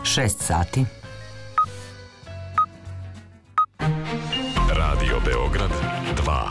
6 sati. Radio Beograd 2.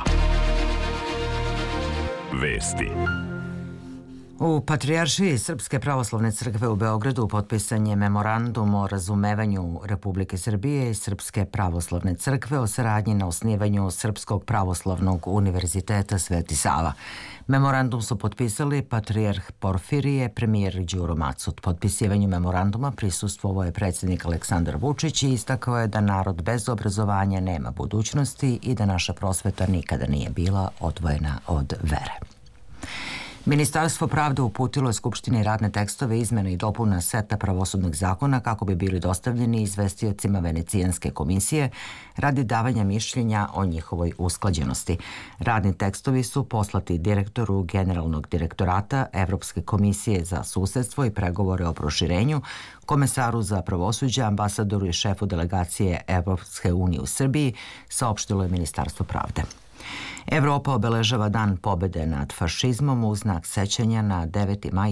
Vesti. U Patrijaršiji Srpske pravoslavne crkve u Beogradu potpisan je memorandum o razumevanju Republike Srbije i Srpske pravoslavne crkve o saradnji na osnivanju Srpskog pravoslavnog univerziteta Sveti Sava. Memorandum su potpisali patrijarh Porfirije, premijer Đuro Macut. Potpisivanju memoranduma prisustvovao je predsjednik Aleksandar Vučić i istakao je da narod bez obrazovanja nema budućnosti i da naša prosveta nikada nije bila odvojena od vere. Ministarstvo pravde uputilo je Skupštini radne tekstove izmjena i dopuna seta pravosudnih zakona kako bi bili dostavljeni izvestiocima Venecijanske komisije radi davanja mišljenja o njihovoj usklađenosti. Radni tekstovi su poslati direktoru Generalnog direktorata Evropske komisije za susedstvo i pregovore o proširenju, komesaru za pravosuđe, ambasadoru i šefu delegacije Evropske unije u Srbiji, saopštilo je Ministarstvo pravde. Evropa obeležava Dan pobede nad fašizmom u znak sećanja na 9. maj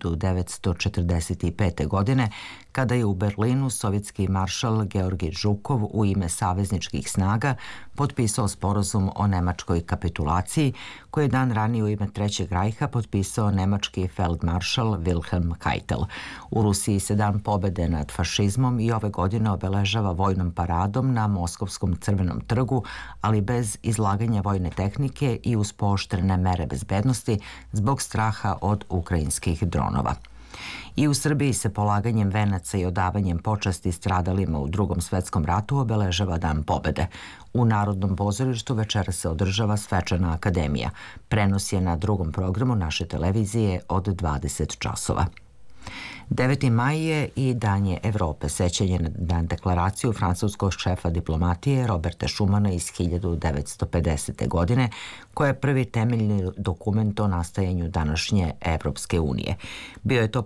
1945. godine, kada je u Berlinu sovjetski maršal Georgij Žukov u ime savezničkih snaga potpisao sporazum o nemačkoj kapitulaciji, koji je dan ranije u ime Trećeg rajha potpisao nemački feldmaršal Wilhelm Keitel. U Rusiji se Dan pobede nad fašizmom i ove godine obeležava vojnom paradom na Moskovskom crvenom trgu, ali bez izlaganja vojne tehnike i uz pooštrene mere bezbednosti zbog straha od ukrajinskih dronova. I u Srbiji se polaganjem venaca i odavanjem počasti stradalima u Drugom svetskom ratu obeležava Dan pobede. U Narodnom pozorištu večeras se održava svečana akademija. Prenos je na drugom programu naše televizije od 20 časova. 9. maj je i Dan je Evrope, sećanje na deklaraciju francuskog šefa diplomatije Roberta Schumana iz 1950. godine, koja je prvi temeljni dokument o nastajanju današnje Evropske unije. Bio je to